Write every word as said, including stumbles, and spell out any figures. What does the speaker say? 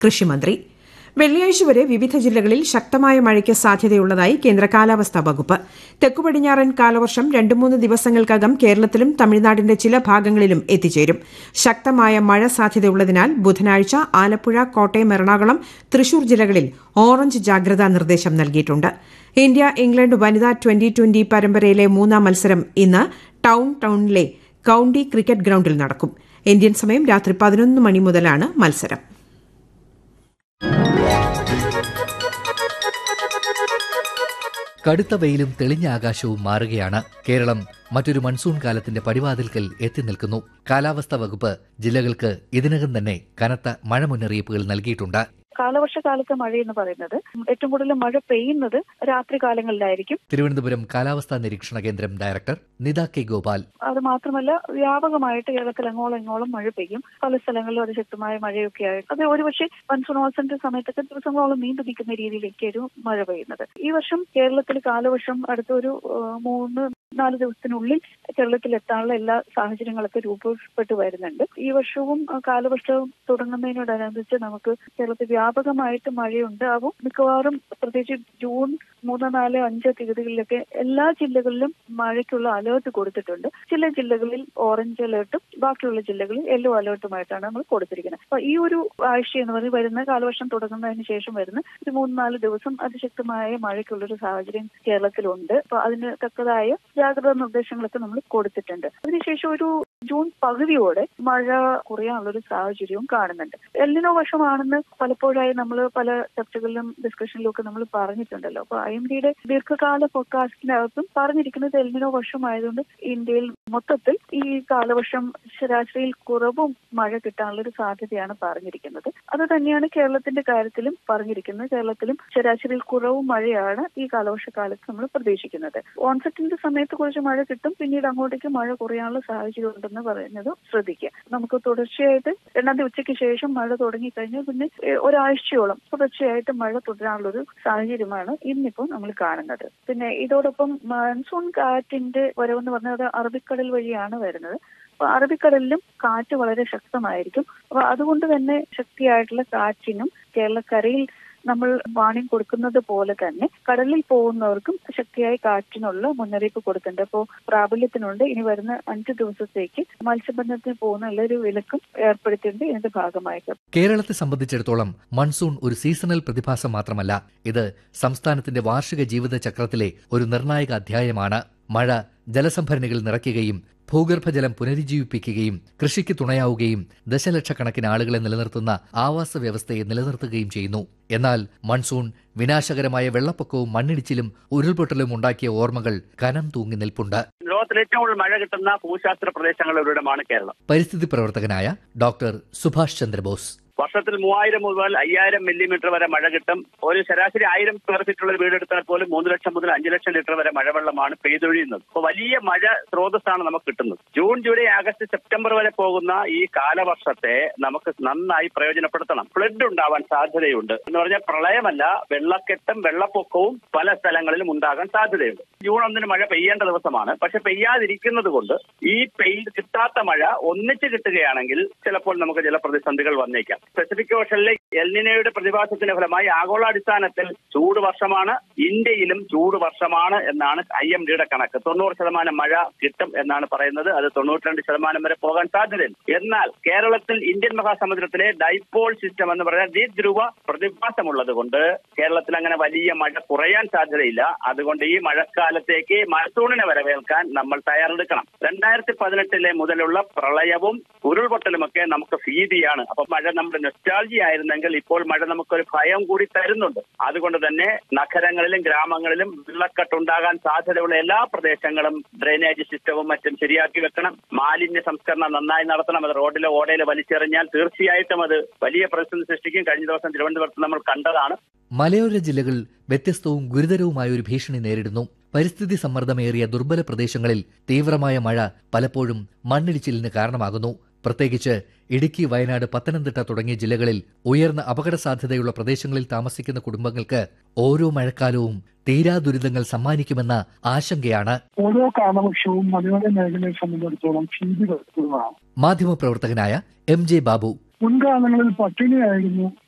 കൃഷിമന്ത്രി. വെള്ളിയാഴ്ച വരെ വിവിധ ജില്ലകളിൽ ശക്തമായ മഴയ്ക്ക് സാധ്യതയുള്ളതായി കേന്ദ്ര കാലാവസ്ഥാ വകുപ്പ്. തെക്കുപടിഞ്ഞാറൻ കാലവർഷം രണ്ട് മൂന്ന് ദിവസങ്ങൾക്കകം കേരളത്തിലും തമിഴ്നാടിന്റെ ചില ഭാഗങ്ങളിലും എത്തിച്ചേരും. ശക്തമായ മഴ സാധ്യതയുള്ളതിനാൽ ബുധനാഴ്ച ആലപ്പുഴ, കോട്ടയം, എറണാകുളം, തൃശൂർ ജില്ലകളിൽ ഓറഞ്ച് ജാഗ്രതാ നിർദ്ദേശം നൽകിയിട്ടുണ്ട്. ഇന്ത്യ ഇംഗ്ലണ്ട് വനിതാ ട്വന്റി ട്വന്റി പരമ്പരയിലെ മൂന്നാം മത്സരം ഇന്ന് ടൌൺ ടൌണിലെ കൌണ്ടി ക്രിക്കറ്റ് ഗ്രൌണ്ടിൽ നടക്കും. ഇന്ത്യൻ സമയം രാത്രി പതിനൊന്ന് മണി മുതലാണ് മത്സരം. കടുത്ത വെയിലും തെളിഞ്ഞ ആകാശവും മാറുകയാണ്. കേരളം മറ്റൊരു മൺസൂൺ കാലത്തിന്റെ പടിവാതിൽക്കൽ എത്തി നിൽക്കുന്നു. കാലാവസ്ഥാ വകുപ്പ് ജില്ലകൾക്ക് ഇതിനകം തന്നെ കനത്ത മഴ മുന്നറിയിപ്പുകൾ നൽകിയിട്ടുണ്ട്. കാലവർഷകാലത്തെ മഴ എന്ന് പറയുന്നത് ഏറ്റവും കൂടുതൽ മഴ പെയ്യുന്നത് രാത്രി കാലങ്ങളിലായിരിക്കും. തിരുവനന്തപുരം കാലാവസ്ഥാ നിരീക്ഷണ കേന്ദ്രം ഡയറക്ടർ നിത കെ ഗോപാൽ. അത് മാത്രമല്ല വ്യാപകമായിട്ട് കേരളത്തിൽ അങ്ങോളം ഇങ്ങോളം മഴ പെയ്യും. പല സ്ഥലങ്ങളിലും അതിശക്തമായ മഴയൊക്കെ ആയിട്ട് അത് ഒരുപക്ഷെ മൺസൂൺ മാസത്തിന്റെ സമയത്തൊക്കെ ദിവസങ്ങളോളം നീണ്ടു നിൽക്കുന്ന രീതിയിലേക്ക് ഒരു മഴ പെയ്യുന്നത്. ഈ വർഷം കേരളത്തിൽ കാലവർഷം അടുത്തൊരു മൂന്ന് നാല് ദിവസത്തിനുള്ളിൽ കേരളത്തിൽ എത്താനുള്ള എല്ലാ സാഹചര്യങ്ങളൊക്കെ രൂപപ്പെട്ടു വരുന്നുണ്ട്. ഈ വർഷവും കാലവർഷവും തുടങ്ങുന്നതിനോടനുബന്ധിച്ച് നമുക്ക് കേരളത്തിൽ വ്യാപകമായിട്ട് മഴയുണ്ടാവും. മിക്കവാറും പ്രത്യേകിച്ച് ജൂൺ മൂന്ന് നാല് അഞ്ച് തീയതികളിലൊക്കെ എല്ലാ ജില്ലകളിലും മഴയ്ക്കുള്ള അലേർട്ട് കൊടുത്തിട്ടുണ്ട്. ചില ജില്ലകളിൽ ഓറഞ്ച് അലേർട്ടും ബാക്കിയുള്ള ജില്ലകളിൽ യെല്ലോ അലേർട്ടുമായിട്ടാണ് നമ്മൾ കൊടുത്തിരിക്കുന്നത്. അപ്പൊ ഈ ഒരു ആഴ്ച എന്ന് പറഞ്ഞ് വരുന്ന കാലവർഷം തുടങ്ങുന്നതിന് ശേഷം വരുന്ന ഒരു മൂന്ന് നാല് ദിവസം അതിശക്തമായ മഴയ്ക്കുള്ളൊരു സാഹചര്യം കേരളത്തിലുണ്ട്. അപ്പൊ അതിന് തക്കതായ ജാഗ്രതാ നിർദ്ദേശങ്ങളൊക്കെ നമ്മൾ കൊടുത്തിട്ടുണ്ട്. അതിനുശേഷം ഒരു ജൂൺ പകുതിയോടെ മഴ കുറയാനുള്ളൊരു സാഹചര്യവും കാണുന്നുണ്ട്. എൽനിനോ വർഷമാണെന്ന് പലപ്പോഴായി നമ്മൾ പല ചർച്ചകളിലും ഡിസ്കഷനിലും ഒക്കെ നമ്മൾ പറഞ്ഞിട്ടുണ്ടല്ലോ. അപ്പൊ ഐ എം ഡിയുടെ ദീർഘകാല ഫോർകാസ്റ്റിനകത്തും പറഞ്ഞിരിക്കുന്നത് എൽനിനോ വർഷമായതുകൊണ്ട് ഇന്ത്യയിൽ മൊത്തത്തിൽ ഈ കാലവർഷം ശരാശരിയിൽ കുറവും മഴ കിട്ടാനുള്ളൊരു സാധ്യതയാണ് പറഞ്ഞിരിക്കുന്നത്. അത് തന്നെയാണ് കേരളത്തിന്റെ കാര്യത്തിലും പറഞ്ഞിരിക്കുന്നത്. കേരളത്തിലും ശരാശരിയിൽ കുറവും മഴയാണ് ഈ കാലവർഷക്കാലത്ത് നമ്മൾ പ്രതീക്ഷിക്കുന്നത്. ഓൺസെറ്റിന്റെ സമയത്ത് കുറച്ച് മഴ കിട്ടും, പിന്നീട് അങ്ങോട്ടേക്ക് മഴ കുറയാനുള്ള സാഹചര്യം ഉണ്ടെന്ന് പറയുന്നത് ശ്രദ്ധിക്കുക. നമുക്ക് തുടർച്ചയായിട്ട് രണ്ടാം തീയതി ഉച്ചയ്ക്ക് ശേഷം മഴ തുടങ്ങിക്കഴിഞ്ഞാൽ പിന്നെ ഒരാഴ്ചയോളം തുടർച്ചയായിട്ട് മഴ തുടരാനുള്ളൊരു സാഹചര്യമാണ് ഇന്നിപ്പോൾ നമ്മൾ കാണുന്നത്. പിന്നെ ഇതോടൊപ്പം മൺസൂൺ കാറ്റിന്റെ വരവെന്ന് പറഞ്ഞാൽ അറബിക്കടൽ വഴിയാണ് വരുന്നത്. അപ്പൊ അറബിക്കടലിലും കാറ്റ് വളരെ ശക്തമായിരിക്കും. അപ്പൊ അതുകൊണ്ട് തന്നെ ശക്തിയായിട്ടുള്ള കാറ്റിനും കേരളക്കരയിൽ നമ്മൾ വാണിംഗ് കൊടുക്കുന്നത് പോലെ തന്നെ കടലിൽ പോകുന്നവർക്കും ശക്തിയായ കാറ്റിനുള്ള മുന്നറിയിപ്പ് കൊടുത്തിട്ടുണ്ട്. അപ്പോൾ പ്രാബല്യത്തിനുണ്ട്. ഇനി വരുന്ന അഞ്ച് ദിവസത്തേക്ക് മത്സ്യബന്ധനത്തിന് പോകുന്ന ഒരു വിലക്കും ഏർപ്പെടുത്തിയിട്ടുണ്ട് ഇതിന്റെ ഭാഗമായിട്ട്. കേരളത്തെ സംബന്ധിച്ചിടത്തോളം മൺസൂൺ ഒരു സീസണൽ പ്രതിഭാസം മാത്രമല്ല, ഇത് സംസ്ഥാനത്തിന്റെ വാർഷിക ജീവിതചക്രത്തിലെ ഒരു നിർണായക അധ്യായമാണ്. മഴ ജലസംഭരണികൾ നിറയ്ക്കുകയും ഭൂഗർഭജലം പുനരുജ്ജീവിപ്പിക്കുകയും കൃഷിക്ക് തുണയാവുകയും ദശലക്ഷക്കണക്കിന് ആളുകളെ നിലനിർത്തുന്ന ആവാസ വ്യവസ്ഥയെ നിലനിർത്തുകയും ചെയ്യുന്നു. എന്നാൽ മൺസൂൺ വിനാശകരമായ വെള്ളപ്പൊക്കവും മണ്ണിടിച്ചിലും ഉരുൾപൊട്ടലും ഉണ്ടാക്കിയ ഓർമ്മകൾ കനം തൂങ്ങി നിൽപ്പുണ്ട്. ലോകത്തിൽ ഏറ്റവും കൂടുതൽ മഴ കിട്ടുന്ന ഭൂശാസ്ത്ര പ്രദേശങ്ങളിലൊരിടമാണ് കേരളം. പരിസ്ഥിതി പ്രവർത്തകനായ ഡോക്ടർ സുഭാഷ് ചന്ദ്രബോസ്. വർഷത്തിൽ മൂവായിരം മുതൽ അയ്യായിരം മില്ലിമീറ്റർ വരെ മഴ കിട്ടും. ഒരു ശരാശരി ആയിരം സ്ക്വയർ ഫീറ്റുള്ള ഒരു വീടെടുത്താൽ പോലും മൂന്ന് ലക്ഷം മുതൽ അഞ്ചു ലക്ഷം ലിറ്റർ വരെ മഴവെള്ളമാണ് പെയ്തൊഴിയുന്നത്. അപ്പോൾ വലിയ മഴ സ്രോതസ്സാണ് നമുക്ക് കിട്ടുന്നത്. ജൂൺ, ജൂലൈ, ആഗസ്റ്റ്, സെപ്റ്റംബർ വരെ പോകുന്ന ഈ കാലവർഷത്തെ നമുക്ക് നന്നായി പ്രയോജനപ്പെടുത്തണം. ഫ്ലഡ് ഉണ്ടാവാൻ സാധ്യതയുണ്ട് എന്ന് പറഞ്ഞാൽ പ്രളയമല്ല, വെള്ളക്കെട്ടും വെള്ളപ്പൊക്കവും പല സ്ഥലങ്ങളിലും ഉണ്ടാകാൻ സാധ്യതയുണ്ട്. ജൂൺ ഒന്നിന് മഴ പെയ്യേണ്ട ദിവസമാണ്. പക്ഷെ പെയ്യാതിരിക്കുന്നത് കൊണ്ട് ഈ പെയ്ത് കിട്ടാത്ത മഴ ഒന്നിച്ച് കിട്ടുകയാണെങ്കിൽ ചിലപ്പോൾ നമുക്ക് ജലപ്രതിസന്ധികൾ വന്നേക്കാം. പസഫിക് ഓഷനിലെ എൽനിനോയുടെ പ്രതിഭാസത്തിന്റെ ഫലമായി ആഗോളാടിസ്ഥാനത്തിൽ ചൂട് വർഷമാണ്, ഇന്ത്യയിലും ചൂട് വർഷമാണ് എന്നാണ് ഐ എം ഡിയുടെ കണക്ക്. തൊണ്ണൂറ് ശതമാനം മഴ കിട്ടും എന്നാണ് പറയുന്നത്. അത് തൊണ്ണൂറ്റി രണ്ട് ശതമാനം വരെ പോകാൻ സാധ്യതയുണ്ട്. എന്നാൽ കേരളത്തിൽ ഇന്ത്യൻ മഹാസമുദ്രത്തിലെ ഡൈപോൾ സിസ്റ്റം എന്ന് പറയുന്ന ദ്വിധ്രുവ പ്രതിഭാസമുള്ളത് കൊണ്ട് കേരളത്തിൽ അങ്ങനെ വലിയ മഴ കുറയാൻ സാധ്യതയില്ല. അതുകൊണ്ട് ഈ മഴക്കാലത്തേക്ക് മൺസൂണിനെ വരവേൽക്കാൻ നമ്മൾ തയ്യാറെടുക്കണം. രണ്ടായിരത്തി പതിനെട്ടിലെ മുതലുള്ള പ്രളയവും ഉരുൾപൊട്ടലുമൊക്കെ നമുക്ക് ഭീതിയാണ്. അപ്പൊ മഴ നമ്മുടെ നൊസ്റ്റാൾജി ആയിരുന്നെങ്കിൽ ഇപ്പോൾ മഴ നമുക്കൊരു ഭയം കൂടി തരുന്നുണ്ട്. അതുകൊണ്ട് തന്നെ നഗരങ്ങളിലും ഗ്രാമങ്ങളിലും വെള്ളക്കെട്ടുണ്ടാകാൻ സാധ്യതയുള്ള എല്ലാ പ്രദേശങ്ങളും ഡ്രെയിനേജ് സിസ്റ്റവും മറ്റും ശരിയാക്കി വെക്കണം. മാലിന്യ സംസ്കരണം നന്നായി നടത്തണം. അത് റോഡിലോ ഓടയിലോ വലിച്ചെറിഞ്ഞാൽ തീർച്ചയായിട്ടും അത് വലിയ പ്രതിസന്ധി സൃഷ്ടിക്കും. കഴിഞ്ഞ ദിവസം തിരുവനന്തപുരത്ത് നമ്മൾ കണ്ടതാണ്. മലയോര ജില്ലകൾ വ്യത്യസ്തവും ഗുരുതരവുമായ ഒരു ഭീഷണി നേരിടുന്നു. പരിസ്ഥിതി സമ്മർദ്ദമേറിയ ദുർബല പ്രദേശങ്ങളിൽ തീവ്രമായ മഴ പലപ്പോഴും മണ്ണിടിച്ചിലിന് കാരണമാകുന്നു. പ്രത്യേകിച്ച് ഇടുക്കി, വയനാട്, പത്തനംതിട്ട തുടങ്ങിയ ജില്ലകളിൽ ഉയർന്ന അപകട സാധ്യതയുള്ള പ്രദേശങ്ങളിൽ താമസിക്കുന്ന കുടുംബങ്ങൾക്ക് ഓരോ മഴക്കാലവും തീരാ ദുരിതങ്ങൾ സമ്മാനിക്കുമെന്ന ആശങ്കയാണ്. ഓരോ കാലവർഷവും മലയോര മേഖലയെ സംബന്ധിച്ചിടത്തോളം ഭീതികരമാണ്. മാധ്യമപ്രവർത്തകനായ എം ജെ ബാബു. മുൻകാലങ്ങളിൽ പട്ടിണിയായിരുന്നു